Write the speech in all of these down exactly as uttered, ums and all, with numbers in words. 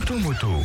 أوتوموتو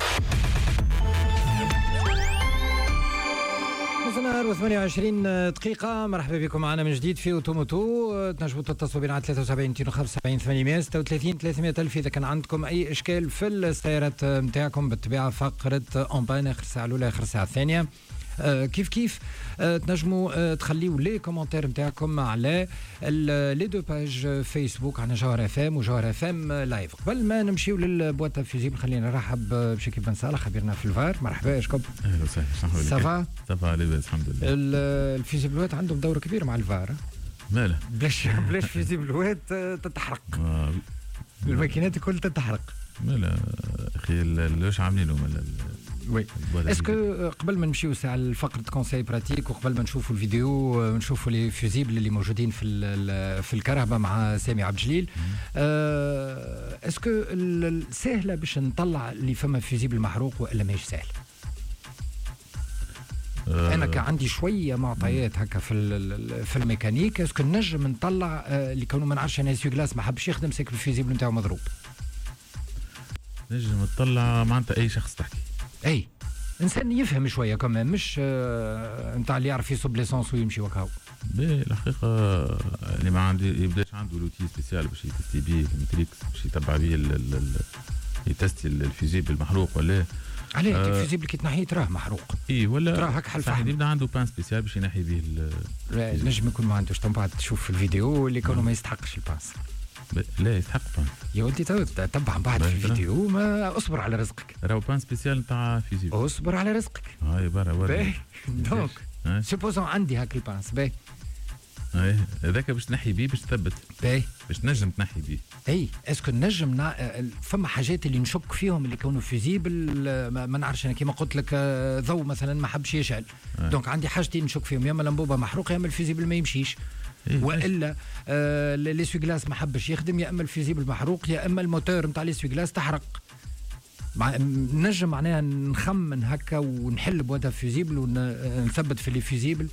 نهار وثمانية وعشرين دقيقة. مرحبا بكم معنا من جديد في أوتوموتو. تنجموا تتصلوا بنا على ثلاثة وسبعين مئتين وخمسة وسبعين ثمانمئة وستة وثلاثين ثلاثمئة ألف إذا كان عندكم أي إشكال في السيارات نتاعكم. بالطبيعة فقرة أونبان آخر الساعة الأولى آخر الساعة الثانية. آه كيف كيف آه تنجموا آه تخليوا لي كومنتير نتاعكم على لي دو باج فيسبوك عنا جوهر اف ام وجوهر اف ام لايف. قبل ما نمشيو للبواطه فيزيبل خلينا نرحب بشكيب بن صالح خبيرنا في الفار. مرحبا اشكب. اهلا وسهلا. سافا سافا لاباس الحمد لله. الفيزيبلوات عندهم دور كبير مع الفار. ماله بلاش بلاش فيزيبلوات تتحرق. آه. الماكينات الكل تتحرق. ماله اخي ليش عاملينهم وي اسكو قبل ما نمشيو ساعه لفقره كونساي براتيك وقبل ما نشوفوا الفيديو نشوفوا لي فيزيبل اللي موجودين في في الكرهبه مع سامي عبد الجليل. أه اسكو سهله باش نطلع اللي فما فيزيبل محروق ولا ماهيش سهل؟ أه انا كان عندي شويه معطيات هكا في في الميكانيك. اسكو نجم نطلع اللي كانوا ما نعرفش انا سي كلاس ما حبش يخدم سيك الفيزيبل نتاعو مضروب. نجم نطلع معناتها اي شخص تحكي اي انسان يفهم شويه كمان مش نتاع اللي يعرف يصب ليسونس ويمشي وكاو. بالحقيقه اللي ما عندي يبداش عنده لوتي سبيسيال باش يتستي بيه المتريكس باش يتبع بيه يتستي الفيزيبل المحروق ولا عليه آه الفيزيبل كي تنحيه تراه محروق. اي ولا تراه هكا حل فحم. يبدا عنده بان سبيسيال باش ينحي به. لا نجم يكون ما عندوش. من بعد تشوف في الفيديو اللي كانوا ما يستحقش الباس. لا يستحق بان يا ولدي تبع بعد في الفيديو. ما اصبر على رزقك. راهو بان سبيسيال نتاع فيزيبل. اصبر على رزقك. هاي برا برا. دونك سوبوزون عندي هاك البانس باهي. اي هذاك باش تنحي بيه باش تثبت باهي باش تنجم تنحي بيه. اي اسكو نجم نا... فما حاجات اللي نشك فيهم اللي كانوا فيزيبل ما, ما نعرفش انا كيما قلت لك ضوء مثلا ما حبش يشعل. آه. دونك عندي حاجتين نشك فيهم يا اما لمبوبه محروقه يا اما الفيزيبل ما يمشيش. إيه والا آه ليسوي جلاس ما حبش يخدم يا اما الفيزيبل محروق يا اما الموتور نتاع ليسوي جلاس تحرق. مع نجم معناها نخمن هكا ونحل بودا فيزيبل ونثبت في الفيزيبل.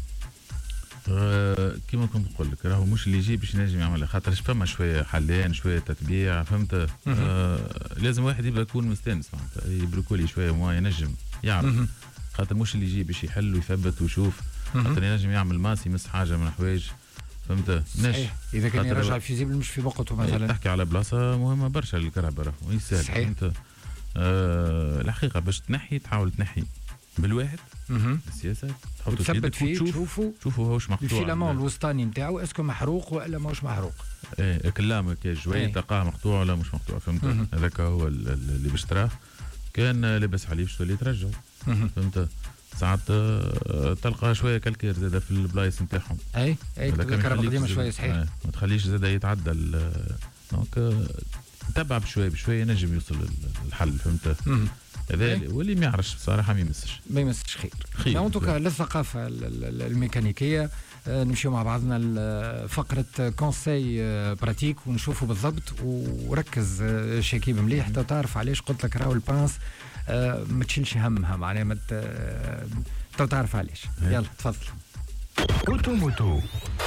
أه كيما كنت نقول لك راهو مش اللي يجي باش ينجم يعملها خاطرش فما شويه حلين شويه تتبيع فهمت. أه لازم واحد يبقى يكون مستانس معناتها يبركولي شويه ما ينجم يعرف خاطر مش اللي يجي باش يحل ويثبت ويشوف خاطر ينجم يعمل ماس يمس حاجه من الحوايج فهمت. صحيح اذا كان يرجع الفيزيبل مش في وقته مثلا. تحكي على بلاصه مهمه برشا للكهرباء راهو يسهل فهمت. أه الحقيقه باش تنحي تحاول تنحي بالواحد السياسه تحطوا تثبت فيه تشوفوا تشوفوا هوش مقطوع الفيلامون الوسطاني نتاعو اسكو محروق ولا ماهوش محروق. ايه كلامك جويه تلقاه مقطوع ولا مش مقطوع فهمت. هذاك هو اللي باش تراه كان لاباس عليه باش تولي ترجع فهمت. ساعات تلقى شويه كالكير زاد في البلايص نتاعهم. اي اي الكهرباء القديمه شويه صحيح. ما تخليش زاد يتعدى دونك تبع بشويه بشويه نجم يوصل الحل فهمت. هذا واللي ما يعرفش بصراحه ما يمسش ما يمسش خير. خير ان توكا للثقافه الميكانيكيه. نمشيو مع بعضنا لفقره كونساي براتيك ونشوفوا بالضبط وركز شكيب مليح حتى تعرف علاش قلت لك راهو البانس ما تشيلش همها معناها ما تو تعرف علاش. يلا تفضل. أوتوموتو.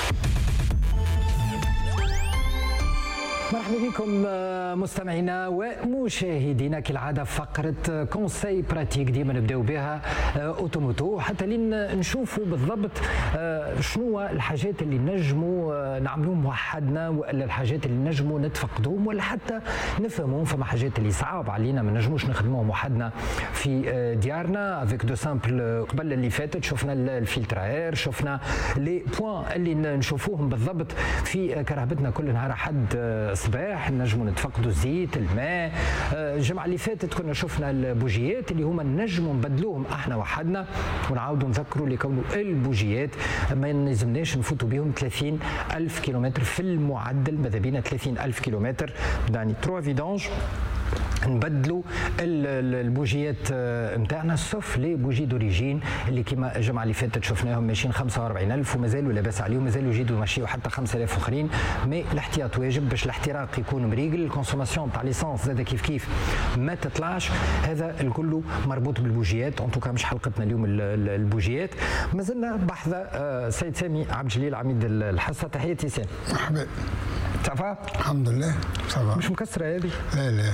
مرحبا بكم مستمعينا ومشاهدينا كالعاده فقره كونساي براتيك ديما نبداو بها اوتوموتو حتى لين نشوفوا بالضبط شنو الحاجات اللي نجموا نعملوهم وحدنا ولا الحاجات اللي نجموا نتفقدوهم ولا حتى نفهموهم. فما حاجات اللي صعب علينا ما نجموش نخدموهم وحدنا في ديارنا افيك دو سامبل. قبل اللي فاتت شفنا الفلتر اير شفنا لي بوين اللي نشوفوهم بالضبط في كرهبتنا كل نهار حد صباح نجموا نتفقدوا الزيت الماء. الجمعه اللي فاتت كنا شفنا البوجيات اللي هما نجموا نبدلوهم احنا وحدنا ونعاودوا نذكروا اللي كونوا البوجيات ما يلزمناش نفوتوا بهم ثلاثين ألف كيلومتر في المعدل. ماذا بينا ثلاثين ألف كيلومتر يعني تروا فيدونج نبدلوا البوجيات نتاعنا سوف لي بوجي دوريجين اللي كما الجمعه اللي فاتت شفناهم ماشيين خمسة وأربعين ألف ومازالوا لاباس عليهم مازالوا يجيدوا يمشيوا حتى خمسة آلاف اخرين. مي الاحتياط واجب باش الاحتراق يكون مريقل. الكونسوماسيون تاع ليسانس زاد كيف كيف ما تطلعش. هذا الكل مربوط بالبوجيات. ان توكا مش حلقتنا اليوم البوجيات. مازلنا بحث سيد سامي عبد الجليل عميد الحصه. تحياتي سامي. مرحبا. صافا؟ الحمد لله صافا. مش مكسره هذه؟ لا لا.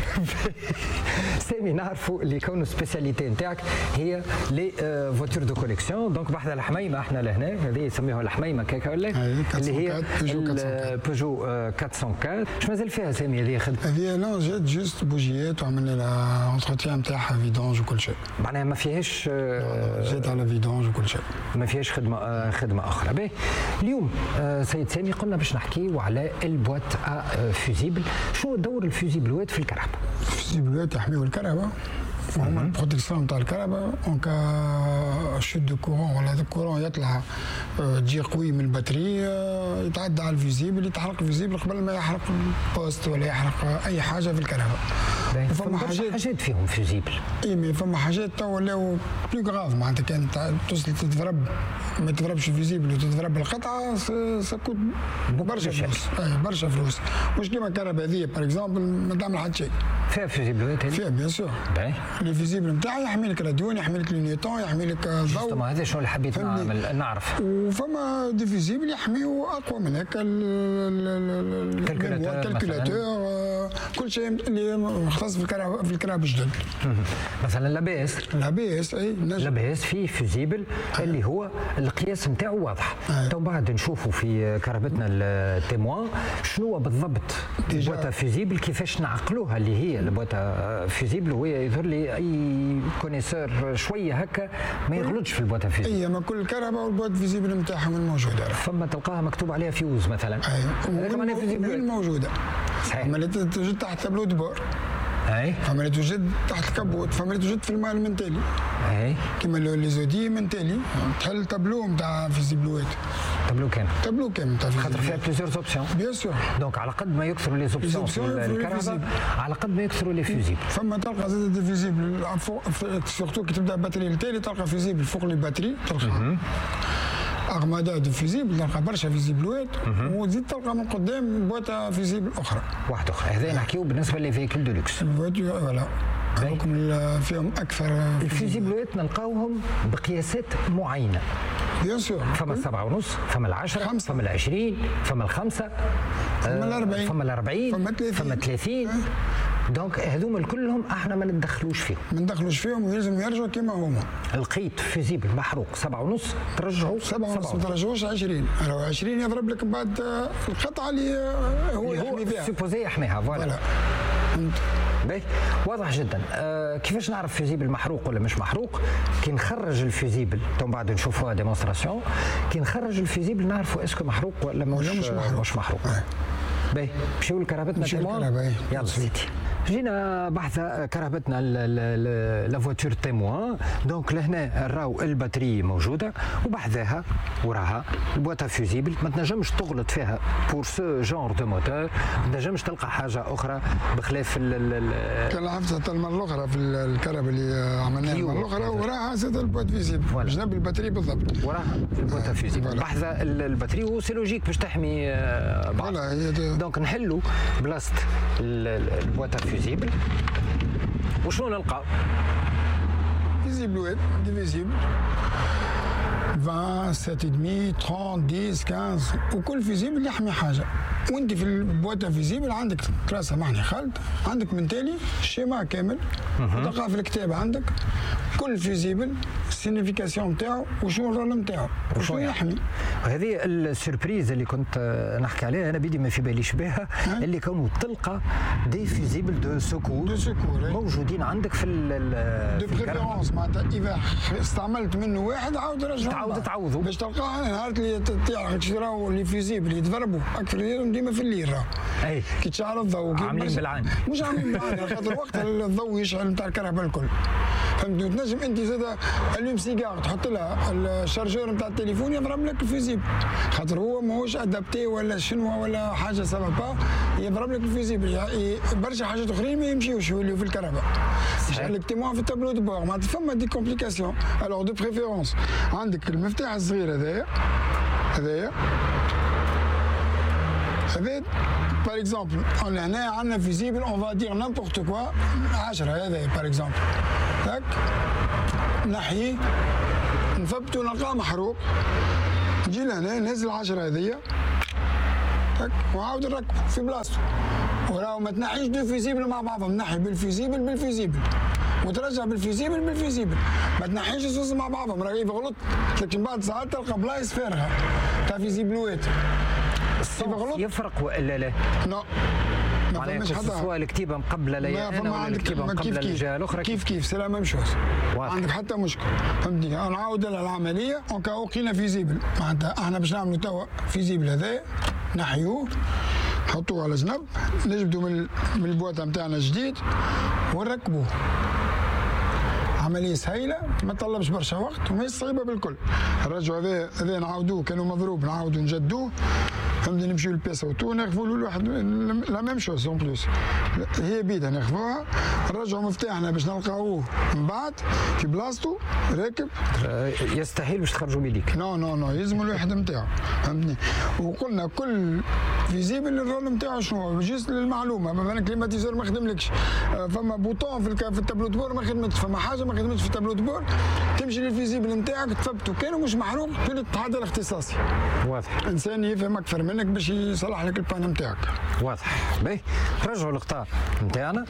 سامي نعرفوا اللي كون سبيسياليتي نتاعك هي لي فواتور دو كوليكسيون، دونك بحذا الحميمه احنا لهنا هذه يسميوها الحميمه كيكا ولا اللي هي بيجو أربعمائة وأربعة. اش مازال فيها سامي هذه خدمه؟ هذه لا جات جوست بوجيات وعملنا لها اونتروتيان نتاعها فيدونج وكل شيء. معناها ما فيهاش جات على فيدونج وكل شيء. ما فيهاش خدمه خدمه اخرى. باهي اليوم سيد سامي قلنا باش نحكيو على البوات ا فوزيبل. شنو دور الفوزيبلوات في الكهرباء؟ الفوزيبلوات يحميو الكهرباء وهما البروتيكسيون نتاع الكهرباء اون كا شوت دو كورون ولا هذا الكورون يطلع تجي قوي من الباتري يتعدى على الفيزيبل يتحرق الفيزيبل قبل ما يحرق البوست ولا يحرق اي حاجه في الكهرباء. فما حاجات حاجات فيهم فيزيبل. اي مي فما حاجات تو ولاو بلو غراف معناتها كان توصل تتضرب ما تضربش الفيزيبل وتضرب القطعه سكوت برشا فلوس. اي برشا فلوس مش كيما الكهرباء هذه باغ اكزومبل ما تعمل حتى شيء. فيها فيزيبلوات هذه؟ فيها بيان سور. باهي الفيزيبل نتاعها يحمي لك راديون يحمي لك لينيتون يحمي لك ضوء. هذا شنو اللي حبيت نعمل نعرف. وفما دي فيزيبل يحميو اقوى من هكا الكالكولاتور كل شيء اللي مختص في الكهرباء في الكهرباء الجدد. مثلا لاباس لاباس اي لاباس فيه فيزيبل اللي هو القياس نتاعو واضح. تو بعد نشوفوا في كهربتنا التيموان شنو بالضبط البواتا فيزيبل كيفاش نعقلوها اللي هي البواتا فيزيبل وهي يظهر لي اي كونيسور شويه هكا ما يغلطش في البواتا فيزيبل. اي ما كل الكهرباء والبواتا فيزيبل نتاعهم الموجوده فما تلقاها مكتوب عليها فيوز مثلا. اي وين موجوده صحيح. ما توجد تحت تابلو دو بور. اي فما لا توجد تحت الكابوت فما لا توجد في المال من تالي. اي كيما لي زودي من تالي تحل تابلو نتاع فيزيبلوات. تابلو كامل تابلو كامل نتاع خاطر فيها بليزيور اوبسيون بيان سور. دونك على قد ما يكثروا لي اوبسيون في الكهرباء على قد ما يكثروا لي فيزيبل. فما تلقى زاد دي فيزيبل سورتو كي تبدا باتري التالي تلقى فيزيبل فوق لي باتري تلقى أغمادة دو فيزيبل تلقى برشا فيزيبلوات وتزيد تلقى من قدام بواتا فيزيبل أخرى. واحدة أخرى هذا نحكيو بالنسبة لي فيكل دو لوكس. فوالا هذوكم فيهم أكثر. الفيزيبلوات نلقاوهم بقياسات معينة. بيان سور. فما السبعة ونص، فما العشرة، خمسة. فما العشرين، فما الخمسة، فما الأربعين، فما الأربعين، فما ثلاثين، فما ثلاثين. دونك هذوما كلهم احنا ما ندخلوش فيهم. ما ندخلوش فيهم ويلزم يرجعوا كما هما. لقيت فيزيبل محروق سبعة ونص ترجعوا سبعة ونص ما ترجعوش عشرين. راهو عشرين يضرب لك بعد القطعة اللي هو يحمي فيها. سيبوزي يحميها فوالا. باهي واضح جدا. آه كيفاش نعرف فيزيبل محروق ولا مش محروق؟ كي نخرج الفيزيبل تو بعد نشوفوها ديمونستراسيون كي نخرج الفيزيبل نعرفوا اسكو محروق ولا مش, مش محروق. مش محروق. باهي نمشيو لكرهبتنا تيموان. يلا سيدي جينا بحث كرهبتنا لا فواتور تيموان. دونك لهنا راو الباتري موجوده وبحذاها وراها البواتا فيزيبل ما تنجمش تغلط فيها بور سو جونر دو موتور. ما تنجمش تلقى حاجه اخرى بخلاف كان حفظت المره الاخرى في الكهرباء اللي عملناها المره الاخرى وراها زاد البواتا فيزيبل جنب الباتري بالضبط وراها البواتا فيزيبل بحذ الباتري وسي لوجيك باش تحمي بعض. دونك نحلوا بلاصه البواتا فيزيبل وشنو نلقاو؟ فيزيبلوات دي فيزيبل عشرة سبعة وعشرين ثلاثين عشرة خمسة عشر وكل فيزيبل يحمي حاجه. وانت في البواتا فيزيبل عندك كراسه معني خالد عندك من تالي الشيما كامل تلقاه في الكتاب عندك كل فيزيبل السينيفيكاسيون نتاعو وشنو الرول نتاعو وشنو يحمي. هذه السيربريز اللي كنت نحكي عليها انا بيدي ما في باليش بها اللي كانوا تلقى دي فيزيبل دو سكور دو سكور موجودين عندك في ال دو بريفيرونس معناتها اذا استعملت منه واحد عاود رجعه تعاود تعوضوا باش تلقاه نهار اللي تطيح تشراو لي فيزيبل يتضربوا اكثر ديما في الليل راه اي كي تشعل الضوء عاملين بالعين مش عاملين بالعين خاطر وقتها الضوء يشعل نتاع الكهرباء الكل فهمت. تنجم انت زاد اليوم سيجار تحط لها الشارجور نتاع التليفون يضرب لك الفيزيبل خاطر هو ماهوش ادابتي ولا شنو ولا حاجه سافا با يضرب لك الفيزيبل يعني برشا حاجات اخرين ما يمشيوش يوليو في الكهرباء. يشعل لك تيموان في التابلو دو بور معناتها فما دي كومبليكاسيون. الوغ دو بريفيرونس عندك المفتاح الصغير هذايا هذايا هذا باغ اكزومبل هنا عندنا فيزيبل اون فا دير نامبورت كوا عشرة هذا باغ اكزومبل تاك نحييه نثبتو نلقاه محروق نجي لهنا نهز العشرة هذيا وعاود نركب في بلاصتو. وراهو ما تنحيش دو فيزيبل مع بعضهم، نحي بالفيزيبل بالفيزيبل وترجع بالفيزيبل بالفيزيبل، ما تنحيش الزوز مع بعضهم. راهي غلط، لكن بعد ساعات تلقى بلايص فارغه تاع فيزيبلوات. الصوت يفرق ولا لا؟ نو ما فماش حتى سواء الكتيبه مقبله ليا انا ولا الكتيبه مقبله للجهه الاخرى. كيف كيف سي لا ميم شوز، ما عندك حتى مشكل. فهمتني؟ نعاود العمليه اون كاو لقينا فيزيبل، معناتها احنا باش نعملوا توا فيزيبل هذا نحيوه نحطوه على جنب، نجبدوا من من البواطه نتاعنا الجديد ونركبوه. عمليه سهيله ما تطلبش برشا وقت وما صعيبه بالكل. الرجل هذا هذا نعاودوه كانوا مضروب نعاودوا نجدوه. فهمتني؟ نمشيو للبيسه وتو ناخذوا له واحد لا ميم شوز اون بلوس، هي بيدها ناخذوها نرجعوا مفتاحنا باش نلقاوه من بعد في بلاصتو راكب. يستحيل باش تخرجوا بيديك. نو نو نو يلزم الواحد نتاعو. فهمتني؟ وقلنا كل فيزيبل الرول نتاعو شنو هو، جيست للمعلومه. مثلا كليماتيزور ما خدملكش، فما بوطون في في التابلو دبور ما خدمتش، فما حاجه ما خدمتش في التابلو دبور، تمشي للفيزيبل نتاعك تثبتو كانوا مش محروق في الاتحاد الاختصاصي. واضح. انسان يفهم اكثر منك باش يصلح لك البان نتاعك. واضح. باهي نرجعوا للقطار نتاعنا.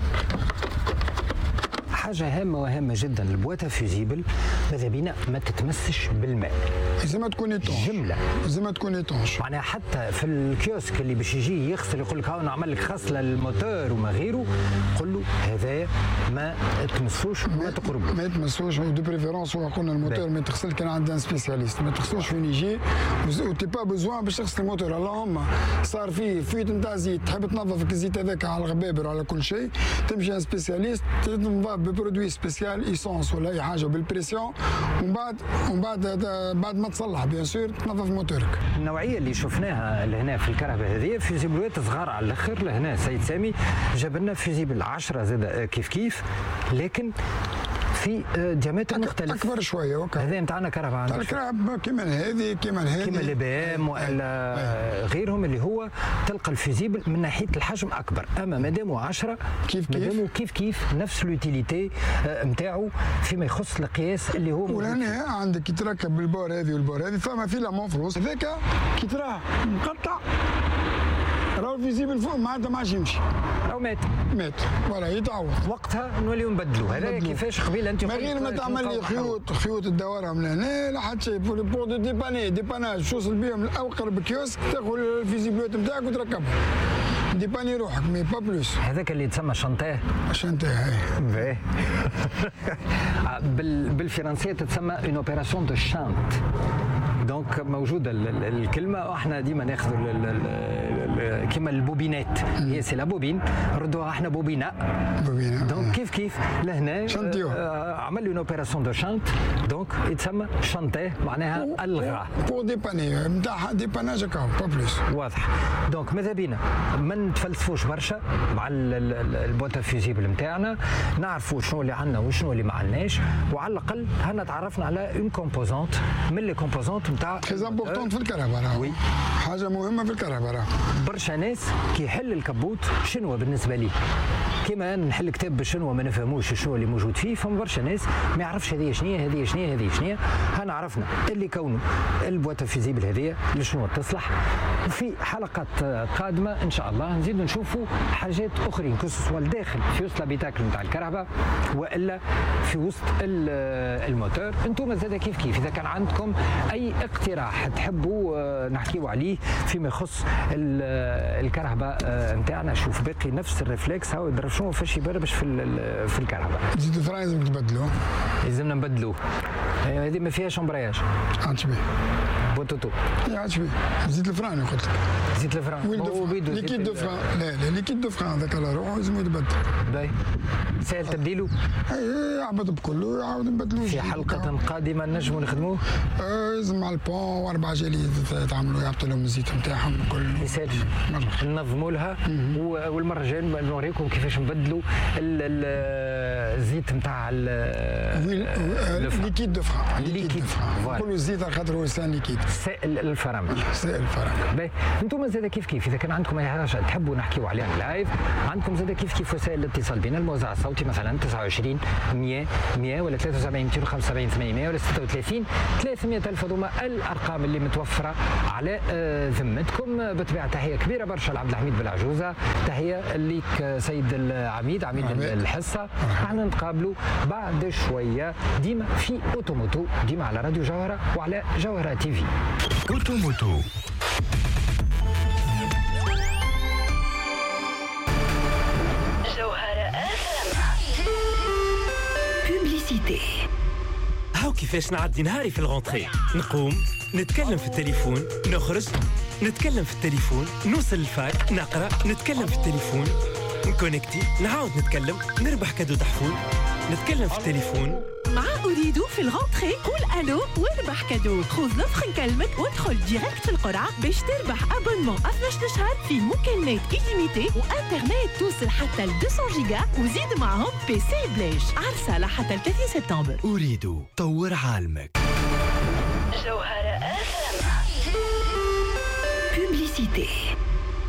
حاجة هامة وهامة جدا، البواطة فيزيبل ماذا بينا ما تتمسش بالماء. لازم تكون ايطونش. جملة. لازم تكون ايطونش. معناها حتى في الكيوسك اللي باش يجي يغسل يقول لك هاو نعمل لك غسلة للموتور وما غيره، قل له هذايا ما تمسوش وما تقربوا. ما يتمسوش ودو بريفيرونس. هو قلنا الموتور ما تغسل كان عندنا سبيسياليست، ما تغسلوش فين يجي وتي با بوزوان باش تغسل الموتور. اللهم صار فيه فيت نتاع زيت تحب تنظف الزيت هذاك على الغبابر وعلى كل شيء، تمشي عند سبيسياليست تنظف برودوي سبيسيال ايسونس ولا اي حاجه بالبريسيون، ومن بعد ومن بعد بعد ما تصلح بيان سور تنظف موتورك. النوعيه اللي شفناها لهنا في الكهرباء هذه فيزيبلات صغار على الاخر. لهنا سيد سامي جاب لنا فيزيبل عشرة زاد كيف كيف، لكن في ديامتر مختلف اكبر شويه. وكا هذا نتاعنا كهرباء عندنا الكهرباء كيما هذه كيما هذه كيما البي ام ولا غيرهم اللي هو تلقى الفيزيبل من ناحيه الحجم اكبر. اما مادامو عشرة كيف كيف مادامو كيف كيف نفس اليوتيليتي نتاعو فيما يخص القياس اللي هو. ولهنا عندك يتركب بالبار هذه والبار هذه، فما في لامون في الوسط هذاك كي تراه مقطع راهو الفيزيبل فوق معناتها ما عادش يمشي، راهو مات مات ولا يتعوض. وقتها نوليو نبدلوا. هذا كيفاش قبيله انت ما غير ما تعمل لي خيوط خيوط تدورها من هنا لا حتى شيء بور دو ديباني ديباناج توصل بهم لاقرب كيوسك تاخذ الفيزيبلات نتاعك وتركبها ديباني روحك مي با بلوس. هذاك اللي يتسمى شانتيه. شانتيه هاي بال بالفرنسيه تتسمى اون اوبيراسيون دو شانت. دونك موجوده الكلمه واحنا ديما ناخذوا كيما البوبينات، هي سي لا بوبين ردوها احنا بوبينا بوبينا. دونك كيف كيف لهنا عمل اون اوبيراسيون دو شانت، دونك يتسمى شانتيه معناها الغى بور ديباني نتاع ديباناج هكا با بلوس. واضح. دونك ماذا بينا ما نتفلسفوش برشا مع البواطه فيزيبل نتاعنا، نعرفوا شنو اللي عندنا وشنو اللي ما عندناش، وعلى الاقل هنا تعرفنا على اون كومبوزونت من لي كومبوزونت نتاع تري امبورطون في الكهرباء. وي حاجه مهمه في الكهرباء. برشا ناس كي يحل الكبوت شنو بالنسبه ليه كيما نحل كتاب شنو ما نفهموش شنو اللي موجود فيه، فما برشا ناس ما يعرفش هذه شنو هذه شنو هذه شنو. هنا عرفنا اللي كونه البواطه فيزيبل هذه لشنو تصلح. وفي حلقات قادمه ان شاء الله نزيدوا نشوفوا حاجات اخرين كسوا الداخل في وسط البيتاكل نتاع الكهرباء والا في وسط الموتور. انتم زاد كيف كيف اذا كان عندكم اي اقتراح تحبوا نحكيوا عليه فيما يخص الكهرباء نتاعنا. شوف باقي نفس الريفلكس هاو يضرب شنو فاش يبربش في في الكهرباء. زيت الفران لازم تبدلوه. لازمنا نبدلوه. هذه ما فيهاش امبرياج. عاد بيه. بوتوتو. عاد بيه. زيت الفران قلت لك. زيت الفران. ليكيد دو فران. لا لا ليكيد دو فران هذاك على روحه لازم يتبدل. باهي. سهل تبديله؟ اي يعبط بكله يعاود نبدلوه. في حلقة قادمة نجموا نخدموه؟ لازم مع البون واربع جالية يتعاملوا يعطوا لهم الزيت نتاعهم كل. ما يسالش. ننظموا لها والمرة الجاية نوريكم كيفاش نبدلوا الزيت نتاع ليكيد دو فران. ليكيد. نقولوا الزيت على خاطر هو سان ليكيد. سائل الفرامل. سائل الفرامل. باهي انتم زاد كيف كيف اذا كان عندكم اي حاجه تحبوا نحكيوا عليها لايف عندكم زاد كيف كيف وسائل الاتصال بنا الموزع الصوتي مثلا تسعة وعشرين مية مية ولا ثلاثة وسبعين مئتين وخمسة وسبعين ثمانمية ولا ستة وثلاثين ثلاثمية ألف هذوما الارقام اللي متوفره على ذمتكم. بالطبيعه تحيه كبيره برشا لعبد الحميد بالعجوزه، تحيه ليك سيد العميد عميد الحصه. احنا نتقابلوا بعد شويه ديما في اوتوموتو ديما على راديو جوهره وعلى جوهره تي في. اوتوموتو هاو كيفاش نعدي نهاري في الغونتري، نقوم نتكلم في التليفون، نخرج نتكلم في التليفون، نوصل الفاك نقرا نتكلم في التليفون، نكونكتي نعاود نتكلم، نربح كادو تحفون نتكلم في التليفون. مع أريدو في الغونتري قول ألو واربح كادو. خذ نفخ نكلمك وادخل ديريكت في القرعة باش تربح أبونمون اثناش شهر في مكالمات إليميتي وإنترنت توصل حتى ل مئتين جيجا وزيد معهم بي سي بلاش. عرسة لحتى ثلاثين سبتمبر. أريدو طور عالمك. جوهرة أف أم. بوبليسيتي.